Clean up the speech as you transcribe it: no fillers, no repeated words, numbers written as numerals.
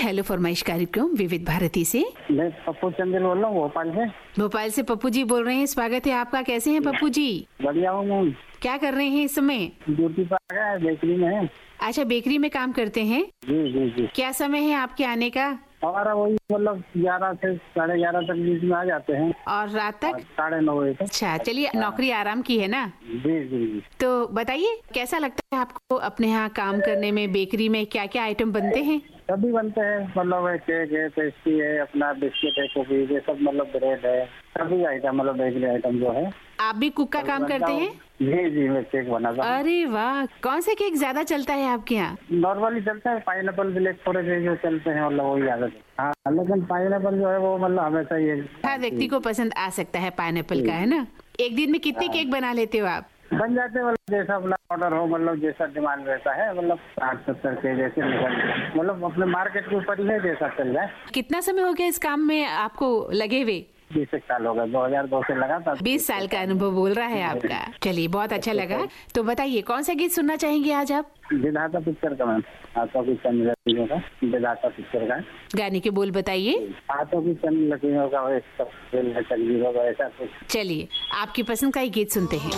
Hello फरमाइश कार्यक्रम विविध भारती से। मैं पप्पू चंदेल बोल रहा हूँ भोपाल से। भोपाल से पप्पू जी बोल रहे हैं, स्वागत है आपका। कैसे हैं पप्पू जी? बढ़िया हूँ मैं। क्या कर रहे हैं इस समय? ड्यूटी पर आ गया है, बेकरी में है। अच्छा, बेकरी में काम करते हैं? जी जी जी। क्या समय है आपके आने का? हमारा वही मतलब 11 से 11:30 तक बीच में आ जाते हैं। और रात तक? 9:30 बजे तक। अच्छा, चलिए, नौकरी आराम की है ना? जी जी जी। तो बताइए, कैसा लगता है आपको अपने यहाँ काम करने में? बेकरी में क्या क्या आइटम बनते हैं? सभी बनते हैं, मतलब केक है, पेस्ट्री है, अपना बिस्किट है, कुकीज है, सब मतलब ब्रेड है, सभी आइटम मतलब बेकरी आइटम जो है। आप भी कुक का काम करते हैं? जी जी, मैं केक बनाता हूँ। अरे वाह, कौन से केक ज्यादा चलता है आपके यहाँ? नॉर्मली चलता है, पाइनएप्पल ब्लैक फॉरेस्ट जो चलते हैं, मतलब वही आदत है। हाँ, लेकिन पाइनएप्पल जो है वो मतलब हमेशा ही है। हर व्यक्ति को पसंद आ सकता है पाइनएप्पल का, है ना? एक दिन में कितने केक बना लेते हो आप? बन जाते, मतलब जैसा अपना ऑर्डर हो, मतलब जैसा डिमांड रहता है, मतलब 60-70 के जैसे निकल, मतलब अपने मार्केट के ऊपर ही है, जैसा चल जाए। कितना समय हो गया इस काम में आपको लगे हुए? 20 साल हो गए, 2002 से लगा था। 20 साल का अनुभव बोल रहा है आपका। चलिए, बहुत अच्छा लगा। तो बताइए, कौन सा गीत सुनना चाहेंगे आज आप? विधाता पिक्चर का मैम, हाथों की चंद लकीरों का, विधाता पिक्चर का। गाने के बोल बताइए। हाथों की चंद लकीरों का, ऐसा कुछ। चलिए, आपकी पसंद का ही गीत सुनते हैं।